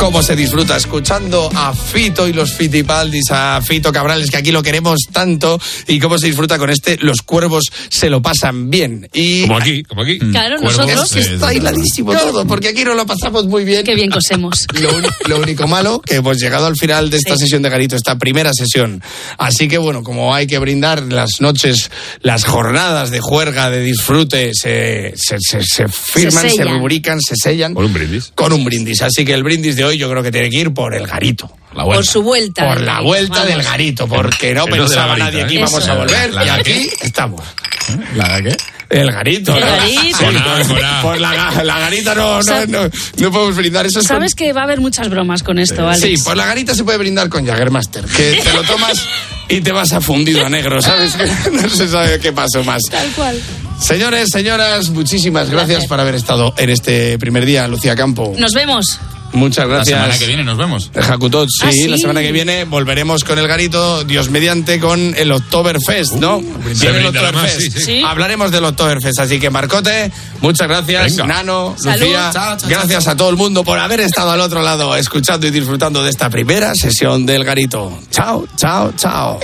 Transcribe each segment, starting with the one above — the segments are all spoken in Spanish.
cómo se disfruta escuchando a Fito y los Fitipaldis, a Fito Cabrales, que aquí lo queremos tanto, y cómo se disfruta con Los Cuervos se lo pasan bien. Y como aquí. Claro, Cuervos, nosotros. está hiladísimo todo, porque aquí nos lo pasamos muy bien. Qué bien cosemos. Lo único malo, que hemos llegado al final de esta sesión de Garito, esta primera sesión. Así que bueno, como hay que brindar las noches, las jornadas de juerga, de disfrute, se firman, se rubrican, se sellan. Con un brindis. Con un brindis. Así que el brindis de hoy yo creo que tiene que ir por el Garito. Por su vuelta. Por la vuelta del Garito, porque no pensaba nadie que íbamos a volver, y aquí estamos. ¿La de qué? El Garito. El Garito. Por la Garita no podemos brindar. Eso Sabes que va a haber muchas bromas con esto, Alex. Sí, por la Garita se puede brindar con Jägermeister, que te lo tomas y te vas a fundido a negro, ¿sabes? No se sabe qué pasó más. Tal cual. Señores, señoras, muchísimas gracias por haber estado en este primer día, Lucía Campo. Nos vemos. Muchas gracias. La semana que viene nos vemos. Jacutot, sí, ¿Sí? La semana que viene volveremos con el Garito, Dios mediante, con el Oktoberfest, ¿no? Viene el Oktoberfest. Sí. Hablaremos del Oktoberfest, así que Marcote, muchas gracias. Venga. Nano, Salud. Lucía, gracias a todo el mundo por haber estado al otro lado, escuchando y disfrutando de esta primera sesión del Garito. Chao, chao, chao.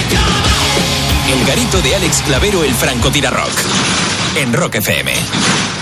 El Garito de Alex Clavero, el francotirador. En Rock FM.